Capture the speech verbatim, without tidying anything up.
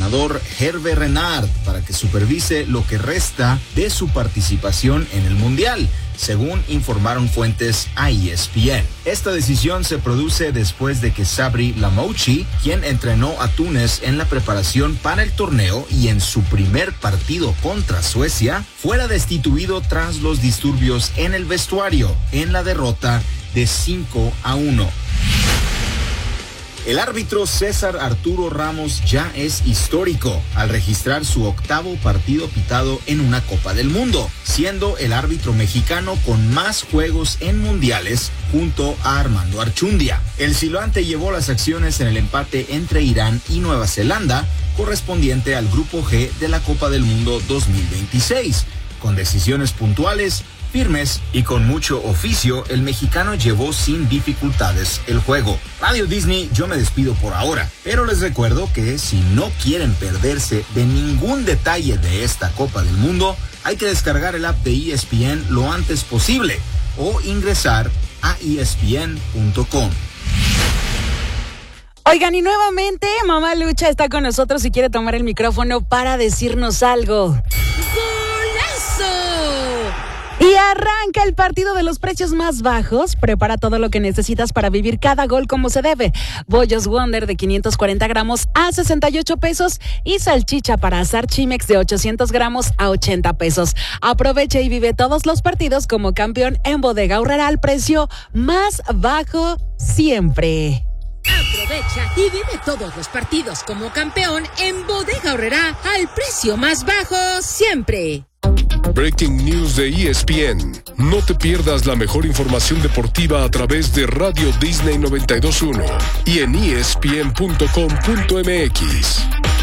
entrenador Hervé Renard para que supervise lo que resta de su participación en el Mundial, según informaron fuentes a E S P N. Esta decisión se produce después de que Sabri Lamouchi, quien entrenó a Túnez en la preparación para el torneo y en su primer partido contra Suecia, fuera destituido tras los disturbios en el vestuario en la derrota de cinco a uno. El árbitro César Arturo Ramos ya es histórico al registrar su octavo partido pitado en una Copa del Mundo, siendo el árbitro mexicano con más juegos en mundiales junto a Armando Archundia. El silbante llevó las acciones en el empate entre Irán y Nueva Zelanda, correspondiente al Grupo G de la Copa del Mundo dos mil veintiséis, con decisiones puntuales, firmes y con mucho oficio. El mexicano llevó sin dificultades el juego. Radio Disney, yo me despido por ahora, pero les recuerdo que si no quieren perderse de ningún detalle de esta Copa del Mundo, hay que descargar el app de E S P N lo antes posible o ingresar a E S P N punto com. Oigan, y nuevamente Mamá Lucha está con nosotros y quiere tomar el micrófono para decirnos algo. ¡Golazo! Y arranca el partido de los precios más bajos. Prepara todo lo que necesitas para vivir cada gol como se debe. Bollos Wonder de quinientos cuarenta gramos a sesenta y ocho pesos y salchicha para asar Chimex de ochocientos gramos a ochenta pesos. Aprovecha y vive todos los partidos como campeón en Bodega Aurrerá al precio más bajo siempre. Aprovecha y vive todos los partidos como campeón en Bodega Aurrerá al precio más bajo siempre. Breaking News de E S P N. No te pierdas la mejor información deportiva a través de Radio Disney noventa y dos punto uno y en E S P N punto com punto M X.